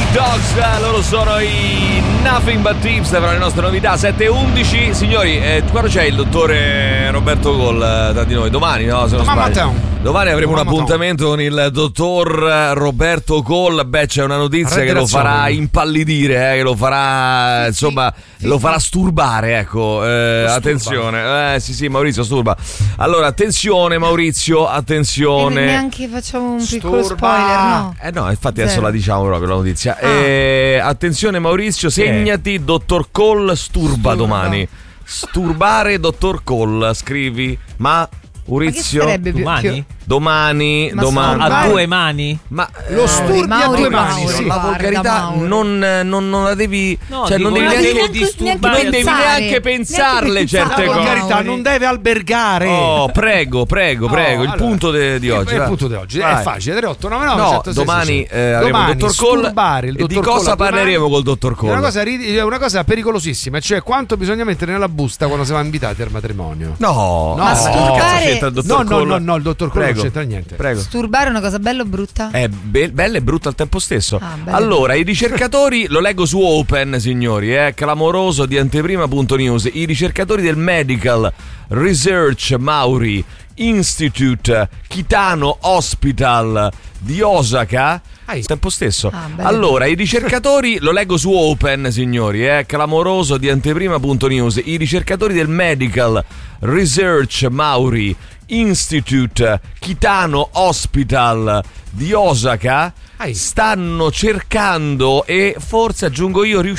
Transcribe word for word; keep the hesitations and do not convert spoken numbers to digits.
Dogs, loro sono i Nothing But Tips per le nostre novità. Sette e undici, signori, eh, quando c'è il dottore Roberto Gol eh, tra di noi? Domani, no? Se non sbaglio. Domani avremo un appuntamento con il dottor Roberto Gol. Beh, c'è una notizia che lo farà impallidire, eh, che lo farà, insomma, sì, lo farà sturbare, ecco. Eh, attenzione, eh, sì, sì, Maurizio sturba. Allora, attenzione, Maurizio, attenzione. E neanche facciamo un piccolo spoiler, no? Eh no, infatti adesso Zero. la diciamo proprio la notizia. Ah. Eh, attenzione, Maurizio, segnati dottor Cole sturba, sturba domani. Sturbare dottor Cole, scrivi. Ma Maurizio, ma che domani? Più... Domani, ma domani. A due mani? Ma lo sturbi Mauri, a due Mauri, mani. Mauri, la volgarità non, non, non la devi. No, cioè, non devi neanche, neanche, neanche non devi neanche pensarle neanche certe la cose. volgarità non deve albergare. Oh, prego, prego, oh, prego. Il allora, punto de, di oggi. Il punto di oggi vai. è facile: tre otto nove nove. No, domani eh, avremo il dottor Cole. E di cosa parleremo col dottor Cole? È una cosa, è una cosa pericolosissima, cioè quanto bisogna mettere nella busta quando si va invitati al matrimonio. No, ma sturbare. No, no, no, no, il dottor Cole non c'entra niente. Prego. Sturbare è una cosa bella o brutta? È be- bella e brutta al tempo stesso. Ah, allora, i ricercatori, lo leggo su Open, signori, è eh, clamoroso di anteprima punto news. I ricercatori del Medical Research Mauri Institute Kitano Hospital di Osaka. Al tempo stesso. Ah, allora, i ricercatori, lo leggo su Open, signori, è eh, clamoroso di anteprima punto news. I ricercatori del Medical Research Mauri Institute Kitano Hospital di Osaka stanno cercando e forse, aggiungo io,